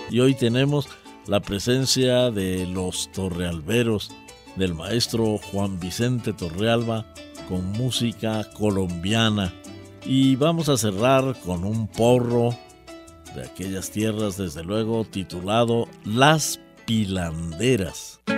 Y hoy tenemos la presencia de los Torrealberos, del maestro Juan Vicente Torrealba, con música colombiana. Y vamos a cerrar con un porro de aquellas tierras, desde luego, titulado Las Pilanderas.